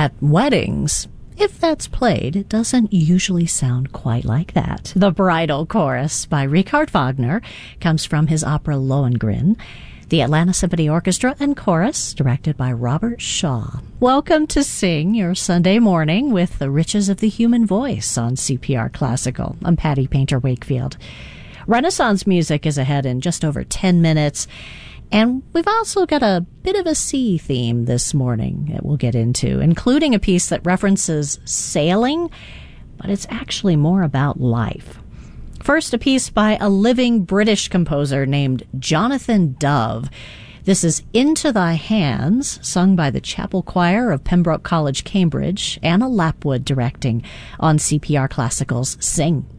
At weddings, if that's played, it doesn't usually sound quite like that. The Bridal Chorus by Richard Wagner comes from his opera Lohengrin. The Atlanta Symphony Orchestra and Chorus, directed by Robert Shaw. Welcome to Sing Your Sunday Morning with the Riches of the Human Voice on CPR Classical. I'm Patty Painter Wakefield. Renaissance music is ahead in just over 10 minutes. And we've also got a bit of a sea theme this morning that we'll get into, including a piece that references sailing, but it's actually more about life. First, a piece by a living British composer named Jonathan Dove. This is Into Thy Hands, sung by the Chapel Choir of Pembroke College, Cambridge, Anna Lapwood directing on CPR Classical's Sing.